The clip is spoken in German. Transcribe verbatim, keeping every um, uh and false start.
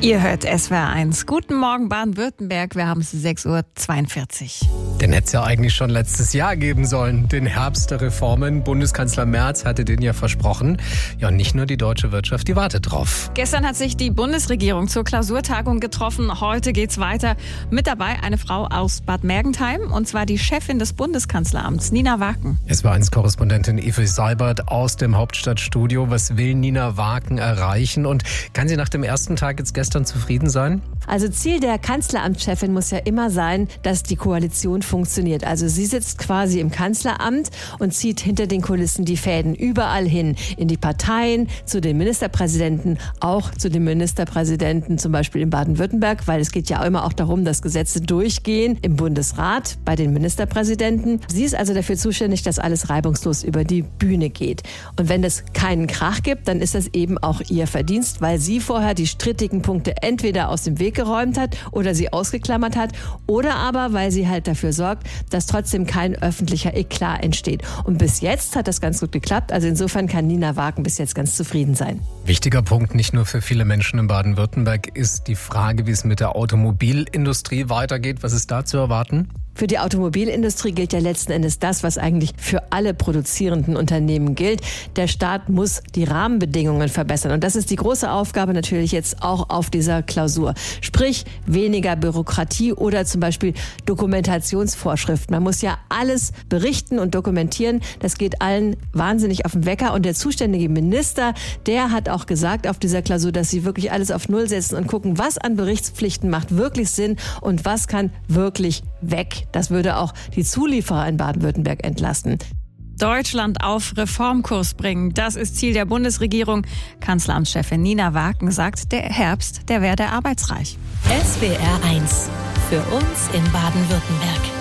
Ihr hört S W R eins. Guten Morgen Baden-Württemberg, wir haben es sechs Uhr zweiundvierzig. Den hätte es ja eigentlich schon letztes Jahr geben sollen, den Herbst der Reformen. Bundeskanzler Merz hatte den ja versprochen. Ja, und nicht nur die deutsche Wirtschaft, die wartet drauf. Gestern hat sich die Bundesregierung zur Klausurtagung getroffen. Heute geht's weiter. Mit dabei eine Frau aus Bad Mergentheim, und zwar die Chefin des Bundeskanzleramts, Nina Waken. Es war eins Korrespondentin Evi Seibert aus dem Hauptstadtstudio. Was will Nina Waken erreichen? Und kann sie nach dem ersten Tag jetzt gestern zufrieden sein? Also Ziel der Kanzleramtschefin muss ja immer sein, dass die Koalition funktioniert. Also sie sitzt quasi im Kanzleramt und zieht hinter den Kulissen die Fäden überall hin. In die Parteien, zu den Ministerpräsidenten, auch zu den Ministerpräsidenten zum Beispiel in Baden-Württemberg, weil es geht ja immer auch darum, dass Gesetze durchgehen im Bundesrat bei den Ministerpräsidenten. Sie ist also dafür zuständig, dass alles reibungslos über die Bühne geht. Und wenn es keinen Krach gibt, dann ist das eben auch ihr Verdienst, weil sie vorher die strittigen Punkte entweder aus dem Weg geräumt hat oder sie ausgeklammert hat, oder aber, weil sie halt dafür sorgt, dass trotzdem kein öffentlicher Eklat entsteht. Und bis jetzt hat das ganz gut geklappt. Also insofern kann Nina Waken bis jetzt ganz zufrieden sein. Wichtiger Punkt, nicht nur für viele Menschen in Baden-Württemberg, ist die Frage, wie es mit der Automobilindustrie weitergeht. Was ist da zu erwarten? Für die Automobilindustrie gilt ja letzten Endes das, was eigentlich für alle produzierenden Unternehmen gilt. Der Staat muss die Rahmenbedingungen verbessern. Und das ist die große Aufgabe natürlich jetzt auch auf dieser Klausur. Sprich, weniger Bürokratie oder zum Beispiel Dokumentationsvorschriften. Man muss ja alles berichten und dokumentieren. Das geht allen wahnsinnig auf den Wecker. Und der zuständige Minister, der hat auch gesagt auf dieser Klausur, dass sie wirklich alles auf Null setzen und gucken, was an Berichtspflichten macht wirklich Sinn und was kann wirklich weg. Das würde auch die Zulieferer in Baden-Württemberg entlasten. Deutschland auf Reformkurs bringen, das ist Ziel der Bundesregierung. Kanzleramtschefin Nina Waken sagt, der Herbst, der werde arbeitsreich. S W R eins. Für uns in Baden-Württemberg.